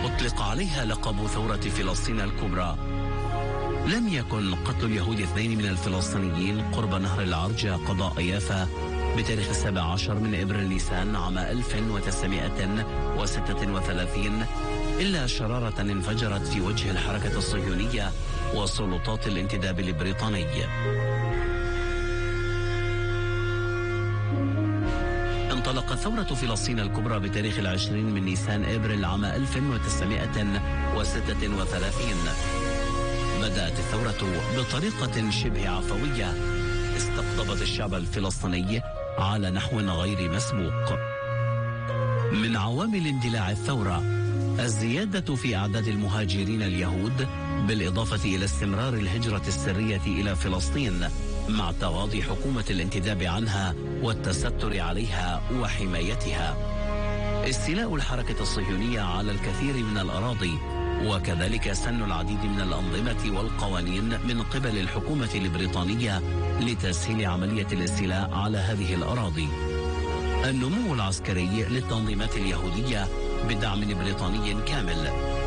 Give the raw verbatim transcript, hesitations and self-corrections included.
أطلق عليها لقب ثورة فلسطين الكبرى. لم يكن قتل اليهود اثنين من الفلسطينيين قرب نهر العرج قضاء يافا بتاريخ السابع عشر من إبريل نيسان عام ألف وتسعمائة وستة وثلاثين إلا شرارة انفجرت في وجه الحركة الصهيونية وسلطات الانتداب البريطاني. انطلقت ثورة فلسطين الكبرى بتاريخ العشرين من نيسان إبريل عام ألف وتسعمائة وستة وثلاثين. بدأت الثورة بطريقة شبه عفوية استقطبت الشعب الفلسطيني على نحو غير مسبوق. من عوامل اندلاع الثورة الزيادة في أعداد المهاجرين اليهود، بالإضافة إلى استمرار الهجرة السرية إلى فلسطين مع تغاضي حكومة الانتداب عنها والتستر عليها وحمايتها. استيلاء الحركة الصهيونية على الكثير من الأراضي، وكذلك سن العديد من الأنظمة والقوانين من قبل الحكومة البريطانية لتسهيل عملية الاستيلاء على هذه الأراضي. النمو العسكري للتنظيمات اليهودية بدعم بريطاني كامل